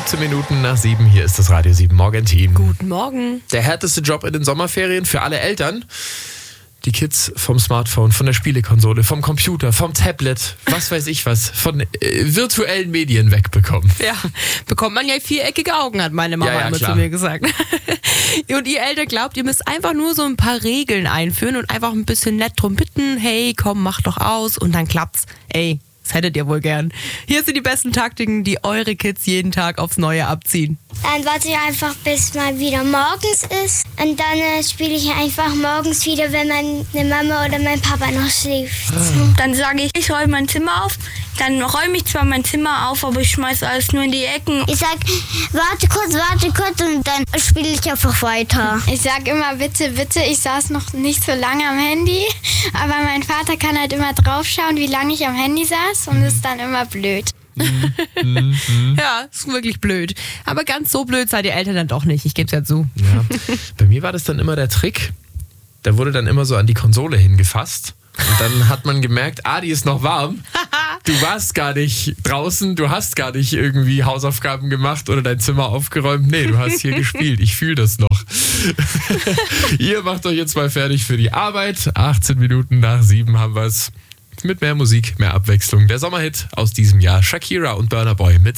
15 Minuten nach 7, hier ist das Radio 7 Morgenteam. Guten Morgen. Der härteste Job in den Sommerferien für alle Eltern. Die Kids vom Smartphone, von der Spielekonsole, vom Computer, vom Tablet, was weiß ich was, von virtuellen Medien wegbekommen. Ja, bekommt man ja viereckige Augen, hat meine Mama immer zu mir gesagt. Und ihr Eltern glaubt, ihr müsst einfach nur so ein paar Regeln einführen und einfach ein bisschen nett drum bitten, hey, komm, mach doch aus und dann klappt's. Ey, das hättet ihr wohl gern. Hier sind die besten Taktiken, die eure Kids jeden Tag aufs Neue abziehen. Dann warte ich einfach, bis mal wieder morgens ist. Und dann spiele ich einfach morgens wieder, wenn meine Mama oder mein Papa noch schläft. Dann sage ich, ich räume mein Zimmer auf. Dann räume ich zwar mein Zimmer auf, aber ich schmeiße alles nur in die Ecken. Ich sag, warte kurz und dann spiele ich einfach weiter. Ich sag immer bitte, bitte. Ich saß noch nicht so lange am Handy, aber mein Vater kann halt immer draufschauen, wie lange ich am Handy saß und das ist dann immer blöd. Ja, ist wirklich blöd. Aber ganz so blöd seid ihr Eltern dann doch nicht, ich geb's ja zu. Ja. Bei mir war das dann immer der Trick, da wurde dann immer so an die Konsole hingefasst. Und dann hat man gemerkt, die ist noch warm. Du warst gar nicht draußen, du hast gar nicht irgendwie Hausaufgaben gemacht oder dein Zimmer aufgeräumt. Nee, du hast hier gespielt. Ich fühle das noch. Ihr macht euch jetzt mal fertig für die Arbeit. 18 Minuten nach 7 haben wir es. Mit mehr Musik, mehr Abwechslung. Der Sommerhit aus diesem Jahr. Shakira und Burna Boy mit